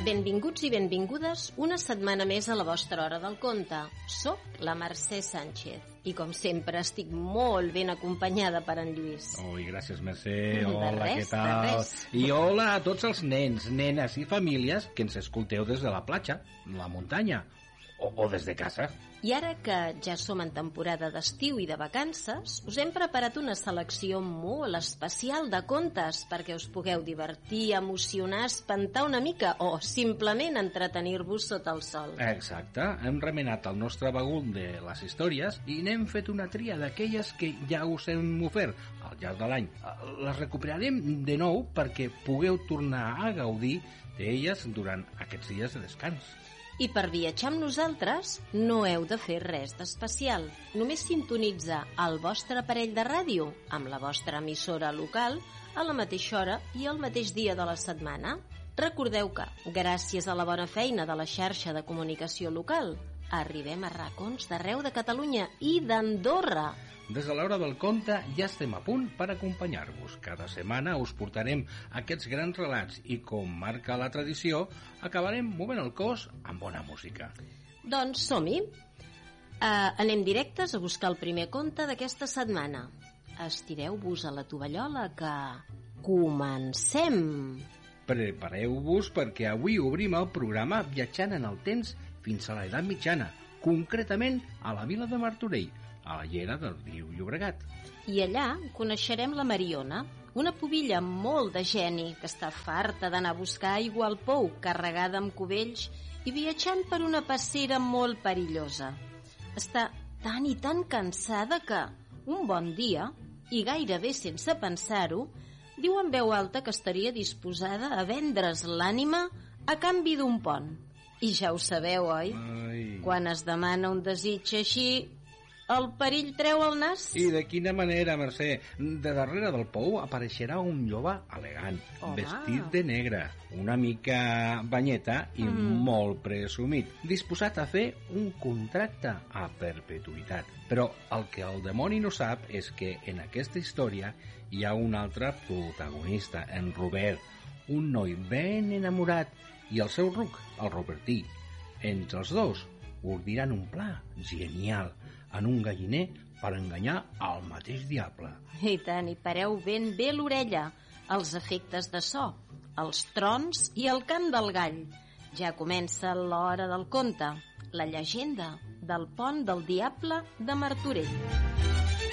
Benvinguts i benvingudes una setmana més a la vostra hora del conte. Soc la Mercè Sánchez i, com sempre, estic molt ben acompanyada per en Lluís. Ui, gràcies, Mercè. Hola, res, què tal? de res. I hola a tots els nens, nenes i famílies que ens escolteu des de la platja, la muntanya o des de casa. I ara que ja som en temporada d'estiu i de vacances, us hem preparat una selecció molt especial de contes perquè us pugueu divertir, emocionar, espantar una mica o simplement entretenir-vos sota el sol. Exacte, hem remenat el nostre bagul de les històries i n'hem fet una tria d'aquelles que ja us hem ofert al llarg de l'any. Les recuperarem de nou perquè pugueu tornar a gaudir d'elles durant aquests dies de descans. I per viatjar amb nosaltres no heu de fer res d'especial. Només sintonitzar el vostre aparell de ràdio amb la vostra emissora local a la mateixa hora i el mateix dia de la setmana. Recordeu que, gràcies a la bona feina de la xarxa de comunicació local, arribem a racons d'arreu de Catalunya i d'Andorra. Des de l'hora del conte ja estem a punt per acompanyar-vos. Cada setmana us portarem aquests grans relats i, com marca la tradició, acabarem movent el cos amb bona música. Doncs som-hi. Anem directes a buscar el primer conte d'aquesta setmana. Estireu-vos a la tovallola que comencem! Prepareu-vos perquè avui obrim el programa viatjant en el temps fins a l'edat mitjana, concretament a la vila de Martorell, a la llera del riu Llobregat. I allà coneixerem la Mariona, una pubilla molt de geni que està farta d'anar a buscar aigua al pou carregada amb cubells i viatjant per una passera molt perillosa. Està tan i tan cansada que, un bon dia, i gairebé sense pensar-ho, diu en veu alta que estaria disposada a vendre's l'ànima a canvi d'un pont. I ja ho sabeu, oi? Ai. Quan es demana un desig així, el perill treu el nas. I de quina manera, Mercè? De darrere del pou apareixerà un jove elegant, vestit de negre, una mica banyeta i molt presumit, disposat a fer un contracte a perpetuïtat. Però el que el demoni no sap és que en aquesta història hi ha un altre protagonista, en Robert, un noi ben enamorat, i el seu ruc, el Robertí. Entre els dos ordiran un pla genial en un galliner per enganyar el mateix diable. I tant, i pareu ben bé l'orella, els efectes de so, els trons i el cant del gall. Ja comença l'hora del conte, la llegenda del pont del diable de Martorell.